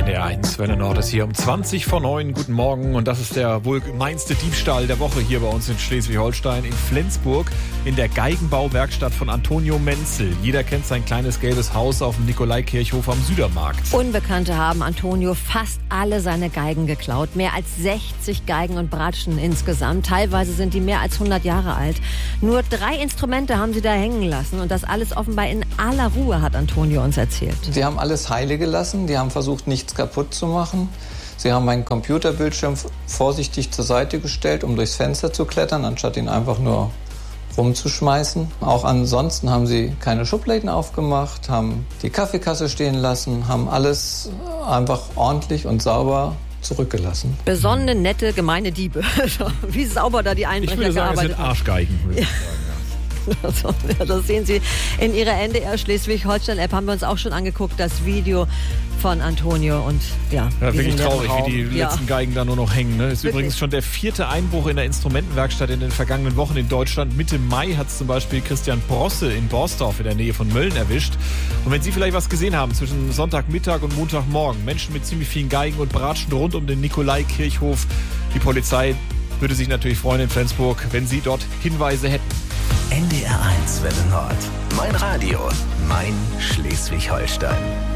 NDR1 Welle Nord ist hier um 20:09. Guten Morgen. Und das ist der wohl gemeinste Diebstahl der Woche hier bei uns in Schleswig-Holstein, in Flensburg, in der Geigenbauwerkstatt von Antonio Menzel. Jeder kennt sein kleines gelbes Haus auf dem Nikolaikirchhof am Südermarkt. Unbekannte haben Antonio fast alle seine Geigen geklaut. Mehr als 60 Geigen und Bratschen insgesamt. Teilweise sind die mehr als 100 Jahre alt. Nur 3 Instrumente haben sie da hängen lassen. Und das alles offenbar in aller Ruhe, hat Antonio uns erzählt. Sie haben alles heile gelassen. Die haben versucht, nichts kaputt zu machen. Sie haben meinen Computerbildschirm vorsichtig zur Seite gestellt, um durchs Fenster zu klettern, anstatt ihn einfach nur rumzuschmeißen. Auch ansonsten haben sie keine Schubladen aufgemacht, haben die Kaffeekasse stehen lassen, haben alles einfach ordentlich und sauber zurückgelassen. Besonnene, nette, gemeine Diebe. Wie sauber da die Einbrecher gearbeitet haben. Ich würde sagen, es sind Arschgeigen. Also, das sehen Sie in Ihrer NDR Schleswig-Holstein-App. Haben wir uns auch schon angeguckt, das Video von Antonio. Und ja, wirklich traurig, wie die letzten Geigen da nur noch hängen. Ne? Ist Wirklich. Übrigens schon der 4. Einbruch in der Instrumentenwerkstatt in den vergangenen Wochen in Deutschland. Mitte Mai hat es zum Beispiel Christian Brosse in Borsdorf in der Nähe von Mölln erwischt. Und wenn Sie vielleicht was gesehen haben zwischen Sonntagmittag und Montagmorgen, Menschen mit ziemlich vielen Geigen und Bratschen rund um den Nikolaikirchhof, die Polizei würde sich natürlich freuen in Flensburg, wenn Sie dort Hinweise hätten. NDR1 Welle Nord. Mein Radio, mein Schleswig-Holstein.